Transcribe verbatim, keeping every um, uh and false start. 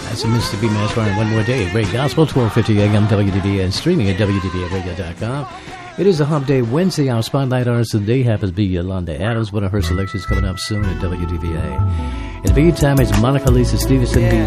That's a Mississippi Mass Choir. One more day. Great gospel. twelve fifty a.m. W D V A and streaming at W D V A radio dot com. It is a Hump Day Wednesday. Our spotlight artist of the day happens to be Yolanda Adams. One of her selections coming up soon at W D V A. In the meantime, it's Monica Lisa Stevenson. Yeah.